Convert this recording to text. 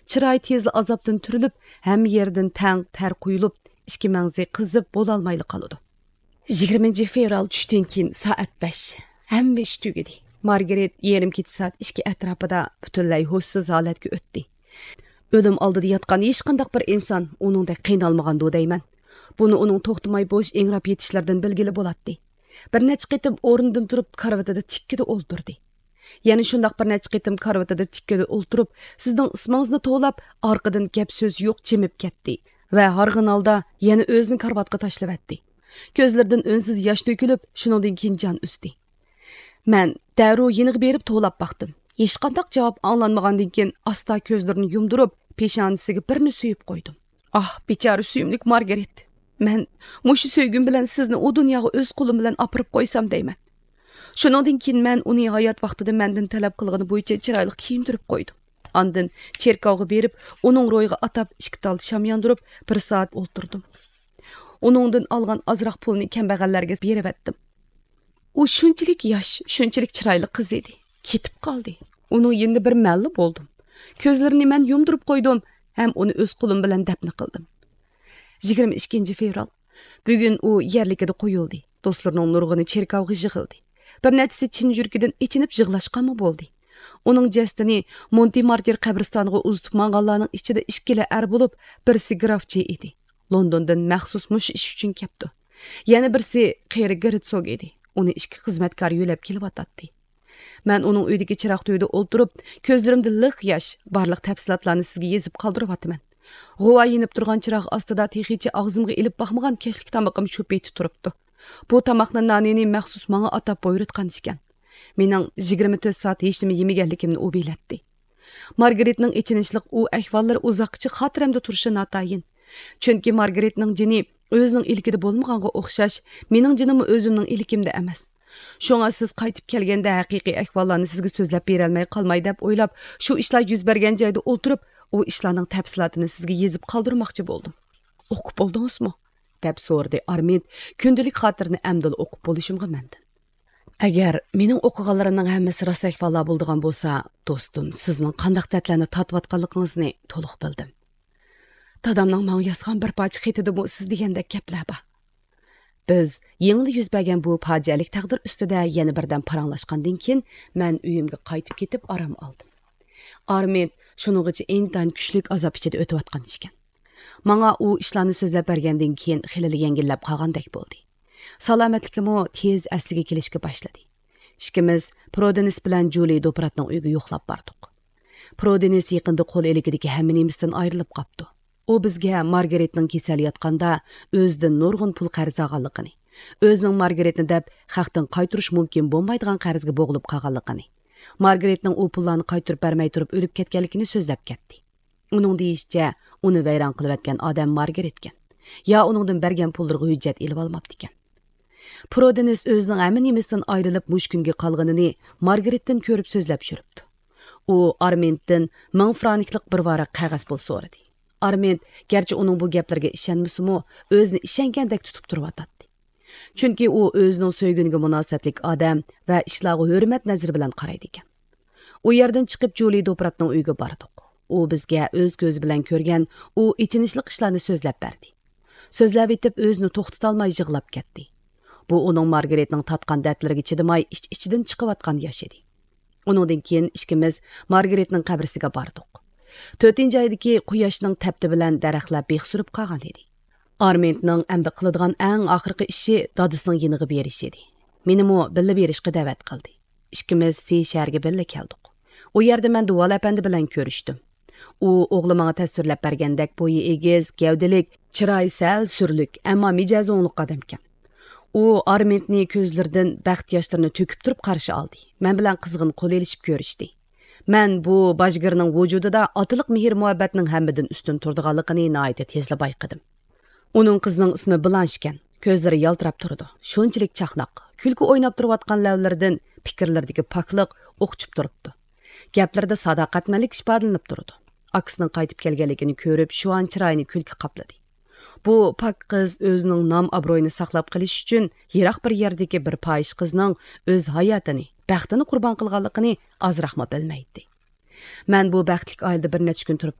chiroy tezli azobdan turilib, hamma yerdan tang tar quyilib, ikki mangzi qizib bo'lalmayli qoladi. 20 fevral tushdan keyin soat 5. Hamma ish tugadi. Margaret yarim kecha soat 2 atrofida butunlay hushsiz holatga o'tdi. O'lim oldida yotgan hech qanday bir inson uningda qiynalmagandi deyman. Buni uning to'xtamay bo'sh ingrab yetishlardan bilgili bo'ladi. Bir necha qitim o'rnidan turib karvatida tikkida o'ltirdi. Yana shundaq bir necha qitim karvatida tikkida o'ltirib, sizning ismingizni to'lab, orqadan gap so'z yo'q jimib ketdi va harg'in holda yana o'zini karvatga tashlab ko'zlaridan unsiz yosh to'kilib, shuningdan keyin jon usdi. Men darrov yeniga berib to'lab baqdim. Hech qanday javob anglanmagandan keyin asta ko'zlarini yumdirib, peshonasiga birni suyib qo'ydim. Ah, bechora suyimlik Margaret. Men mushu sevgim bilan sizni u dunyoga o'z qo'lim bilan opirib qo'ysam deyman. Shuningdan keyin men uning hayot vaqtida mendan talab qilgani bo'yicha chiroyli kiyintirib qo'ydim. Ondan cherkovga berib, uning ro'yiga atab ikki tal sham yondirib, 1 soat o'ltirdim. Uningdan olgan ozroq pulni kambag'allarga berib etdim. U shunchalik yosh, shunchalik chiroyli qiz edi. Ketib qoldi. Uning endi bir malli bo'ldim. Ko'zlarini men yumdirib qo'ydim, ham uni o'z qo'lim bilan dafn qildim. 22 fevral. Bugun u yerlikida qo'yildi. Do'stlarining nurg'ini cherkovga yig'ildi. Bir nechasi chin yurkidan ichinib yig'lashqanmi bo'ldi. Uning jasdini Montmartre qabristoniga uzatib manganlarning ichida ikkila er bo'lib, birsi grafchi edi. Londondan maxsus mush ish uchun kelibdi. Yana birsi qeri Gertsog edi. Uni ikki xizmatkor yo'lab kelyapti. Men uning uydagi chiroq to'yida o'ltirib, ko'zlarimda liq yosh, barliq tafsilotlarni sizga yezib qoldiryapman. G'uva yinib turgan chiroq ostida texicha og'zimga ilib baxmagan kechlik tamoqim shu peti turibdi. Bu tamoqni nonini maxsus menga atab buyurtgan ekan. Mening 24 soat hech nima yemaganligimni u bilatdi. Margaretning ichinishliq u ahvollari uzoqcha xotiramda turishi notayin. Chunki Margaretning jini o'zining ilkida bo'lmaganga o'xshash, mening jinim o'zimning ilkimda emas. Shunga siz qaytib kelganda haqiqiy ahvollarni sizga so'zlab bera olmay qolmay deb o'ylab, shu ishlar yuz bergan joyda o'ltirib, u ishlarning tafsilotini sizga yezib qoldirmoqchi bo'ldim. O'qib bo'ldingizmi? deb so'radi Armid, kundalik xotirni amdil o'qib bo'lishimga mendan. Agar mening o'qiganlarimning hammasi rost ahvollar bo'ldigan bo'lsa, do'stim, sizning qanday tatlarni tatiyotganligingizni to'liq bildim. Dadamning menga yozgan bir parcha xatida bu siz degandek gaplar bor. Biz yengli yuz bergan bu fojialik taqdir ustida yana birdan paranglashgandan keyin men uyimga qaytib ketib orom oldim. Armid shuningcha intan kuchlik azob ichida o'tayotgan ekan. Menga u ishlarni so'zlab bergandan keyin xilli yengillab qolgandek bo'ldi. Salomatligim tez asliga kelishga boshladi. Ikkimiz Prodenis bilan Julie Dopratning uyiga yo'qlab bordik. Prodenis yaqinda qo'l eligidagi hamminimizdan ayrilib qopdi. U bizga Margaretning kasali yotganda o'zidan nurg'un pul qarz olganligini, o'zining Margaretni deb haqdan qaytirish mumkin bo'lmaydigan qarzga bo'g'ilib qolganligini, Margaretning u pullarni qaytirib bermay turib o'lib ketganligini so'zlab ketdi. Uning deyishicha, uni vayron qilib atgan odam Margaret ekan. Ya uningdan bergan pullarga hujjat elib olmabdi ekan. Prodenis o'zining hamminimizdan ayrilib mush kunga qolganini Margaretdan ko'rib so'zlab yuribdi. U Armenddan 1000 franklik bir varaq qog'oz pul so'radi. Armend garchi uning bu gaplarga ishonmasimi, o'zini ishongandek tutib turibdi. Chunki u o'zining so'yguniga munosabatlik odam va ishlarga hurmat nazari bilan qaraydi ekan. U yerdan chiqib Julie Dopratning uyiga bordik. U bizga o'z ko'zi bilan ko'rgan u ichinishli ishlarni so'zlab berdi. So'zlab etib o'zini to'xtata olmay yig'lab ketdi. Bu uning Margaretning tatgan dardlariga chidamay ichidan chiqayotgan yosh edi. Uningdan keyin ikkimiz Margaretning qabrisiga bordik. 4-oydagi quyoshning tapti bilan daraxtlar beqsurib qolgan edi. Armendning endi qiladigan eng oxirgi ishi dadisining yiniga berish edi. Menimi billa berishga da'vat qildi. Ikkimiz shaharga billa keldik. U yerda men Duval apandi bilan ko'rishdim. U o'g'li menga tasvirlab bergandek bo'yi egiz, gavdalik, chiroyi sal surlik, ammo mijozi o'nliq odam ekan. U Armendning ko'zlaridan baxt yoshlarini to'kib turib qarshi oldi. Men bilan qizg'in qo'l elishib ko'rishdi. Men bu bajgirning vujudida otiliq mehr muhabbatning hammadan ustun turdiganligini nihoyat tezla bayqadim. Uning qizining ismi Blanche ekan. Ko'zlari yaltirab turdi. Shunchalik chaqnoq, kulki o'ynab turayotgan lavlaridan fikrlardagi pokliq o'qchib turibdi. Gaplarda sadoqatmanlik ifodalanib turdi. Aksining qaytib kelganligini ko'rib, shu an chiroyini kulki qopladi. Bu pak qiz o'zining nom-obro'yini saqlab qolish uchun yiroq bir yerdagi bir poyish qizning o'z hayotini, baxtini qurbon qilganligini ozroqma bilmaydi. Men bu baxtlik oilada bir necha kun turib